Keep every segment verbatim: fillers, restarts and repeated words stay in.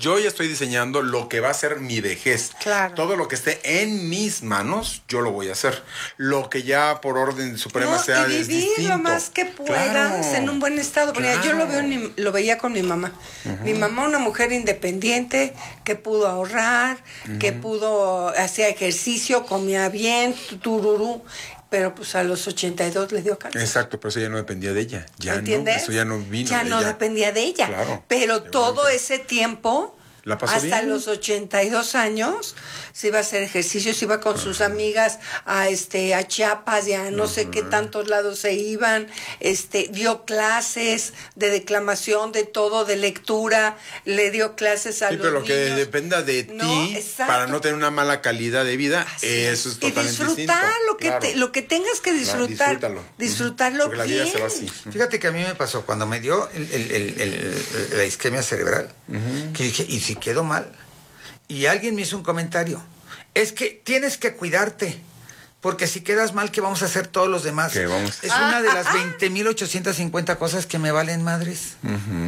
Yo ya estoy diseñando lo que va a ser mi vejez. Claro. Todo lo que esté en mis manos, yo lo voy a hacer. Lo que ya por orden suprema No, sea y es vivir distinto. lo más que puedas Claro. en un buen estado. Porque Claro. yo lo veo ni- lo veía con mi mamá. Uh-huh. Mi mamá, una mujer independiente, que pudo ahorrar, uh-huh. que pudo, hacía ejercicio, comía bien, tururú. Pero pues a los ochenta y dos le dio cáncer. Exacto, pero eso ya no dependía de ella. Ya ¿Entiendes? no, eso ya no vino. Ya no ella. dependía de ella. Claro. Pero todo ese tiempo, ¿La pasó hasta bien? los ochenta y dos años, se iba a hacer ejercicio, se iba con sus amigas a este a Chiapas y a no uh-huh. sé qué tantos lados se iban, este dio clases de declamación, de todo, de lectura, le dio clases a sí, los pero lo niños. que dependa de no, ti exacto. para no tener una mala calidad de vida, Así eso es y totalmente disfrutar distinto. lo que Claro. te, lo que tengas que disfrutar, claro, disfrutarlo porque bien. La vida se va así. Fíjate que a mí me pasó cuando me dio el, el, el, el, la isquemia cerebral, uh-huh. que dije, ¿y si quedo mal? Y alguien me hizo un comentario. Es que tienes que cuidarte. Porque si quedas mal, ¿qué vamos a hacer todos los demás? ¿Qué vamos? Es una de las veinte mil ochocientas cincuenta cosas que me valen madres. Uh-huh.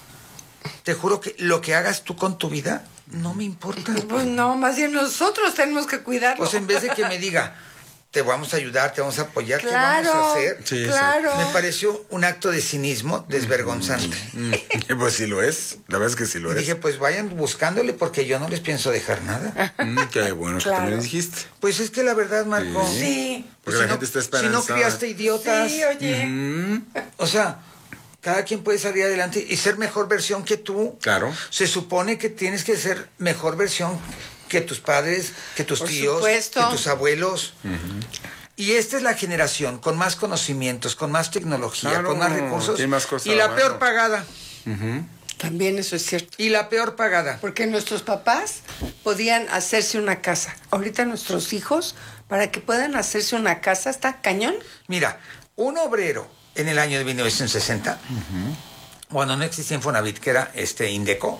Te juro que lo que hagas tú con tu vida no me importa. Pues no, más bien nosotros tenemos que cuidarlo. Pues en vez de que me diga, te vamos a ayudar, te vamos a apoyar, claro, ¿qué vamos a hacer? Sí, claro. Me pareció un acto de cinismo desvergonzante. Mm, pues sí lo es, la verdad es que sí lo y es. dije, pues vayan buscándole porque yo no les pienso dejar nada. Mm, qué bueno claro. que también dijiste. Pues es que la verdad, Marco. Sí. Sí. Porque pues la si gente no, está Si esperanzada. no criaste idiotas. Sí, oye. Mm, O sea, cada quien puede salir adelante y ser mejor versión que tú. claro. Se supone que tienes que ser mejor versión que tus padres, que tus Por tíos, supuesto. que tus abuelos. Uh-huh. Y esta es la generación con más conocimientos, con más tecnología, Claro, con más recursos. tiene más cosas Y la a la peor mano. pagada. Uh-huh. También eso es cierto. Y la peor pagada. Porque nuestros papás podían hacerse una casa. Ahorita nuestros hijos, para que puedan hacerse una casa, está cañón. Mira, un obrero en el año de mil novecientos sesenta, uh-huh. cuando no existía Infonavit, que era este Indeco,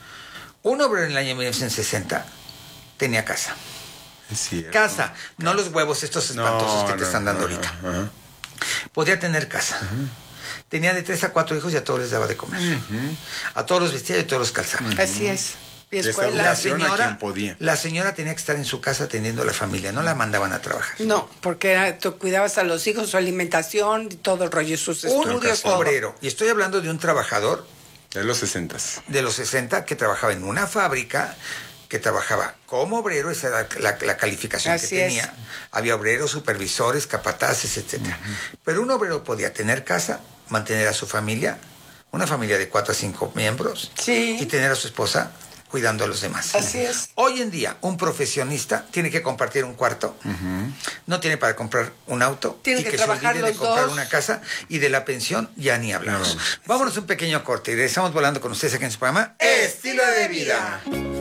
un obrero en el año de mil novecientos sesenta tenía casa. Sí, Casa, no los huevos estos espantosos no, que te no, están dando no, ahorita. no, no. Podía tener casa. Uh-huh. Tenía de tres a cuatro hijos y a todos les daba de comer. Uh-huh. A todos los vestía y a todos los calzaba. Uh-huh. Así es. Y escuela. La A quien señora, podía. la señora tenía que estar en su casa atendiendo a la familia, no la mandaban a trabajar. No, porque era, tú cuidabas a los hijos, su alimentación, y todo el rollo, sus Un estudios. todo. obrero, y estoy hablando de un trabajador De los sesentas. de los sesenta que trabajaba en una fábrica, que trabajaba como obrero, esa era la, la calificación Así que tenía. es. Había obreros, supervisores, capataces, etcétera. Uh-huh. Pero un obrero podía tener casa, mantener a su familia, una familia de cuatro a cinco miembros, sí. y tener a su esposa cuidando a los demás. Así es. Hoy en día, un profesionista tiene que compartir un cuarto, uh-huh. no tiene para comprar un auto, tiene y que, que trabajar se olvide los de comprar dos. una casa, y de la pensión ya ni hablamos. No. Vámonos un pequeño corte y regresamos volando con ustedes aquí en su programa Estilo de Vida.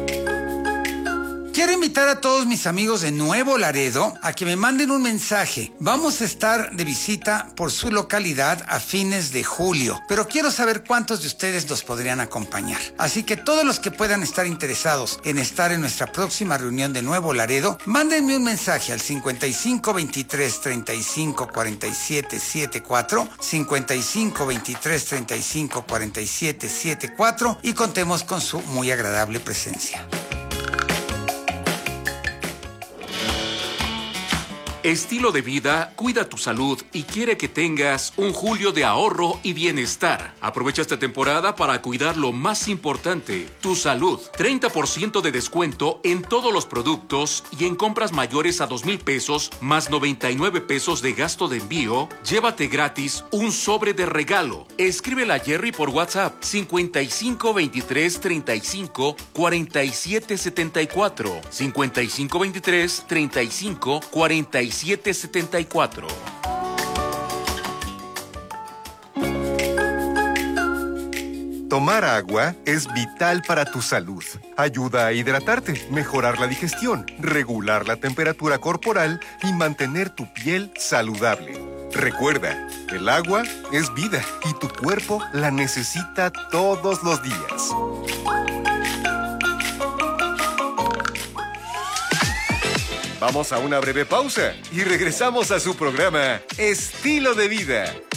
Quiero invitar a todos mis amigos de Nuevo Laredo a que me manden un mensaje. Vamos a estar de visita por su localidad a fines de julio, pero quiero saber cuántos de ustedes nos podrían acompañar. Así que todos los que puedan estar interesados en estar en nuestra próxima reunión de Nuevo Laredo, mándenme un mensaje al cincuenta y cinco veintitrés treinta y cinco cuarenta y siete setenta y cuatro, cincuenta y cinco veintitrés treinta y cinco cuarenta y siete setenta y cuatro y contemos con su muy agradable presencia. Estilo de Vida cuida tu salud y quiere que tengas un julio de ahorro y bienestar. Aprovecha esta temporada para cuidar lo más importante, tu salud. treinta por ciento de descuento en todos los productos y en compras mayores a dos mil pesos más noventa y nueve pesos de gasto de envío. Llévate gratis un sobre de regalo. Escríbele a Jerry por WhatsApp cincuenta y cinco veintitrés treinta y cinco cuarenta y siete setenta y cuatro, cincuenta y cinco veintitrés treinta y cinco cuarenta y siete setenta y cuatro. Tomar agua es vital para tu salud. Ayuda a hidratarte, mejorar la digestión, regular la temperatura corporal y mantener tu piel saludable. Recuerda, el agua es vida y tu cuerpo la necesita todos los días. Vamos a una breve pausa y regresamos a su programa Estilo de Vida.